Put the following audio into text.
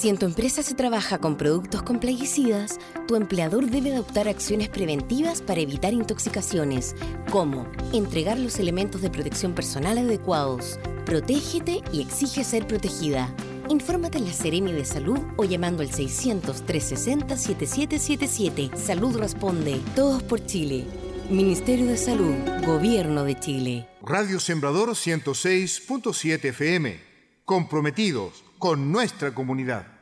Si en tu empresa se trabaja con productos con plaguicidas, tu empleador debe adoptar acciones preventivas para evitar intoxicaciones, como entregar los elementos de protección personal adecuados. Protégete y exige ser protegida. Infórmate en la Seremi de Salud o llamando al 600-360-7777. Salud responde. Todos por Chile. Ministerio de Salud. Gobierno de Chile. Radio Sembrador 106.7 FM. Comprometidos con nuestra comunidad.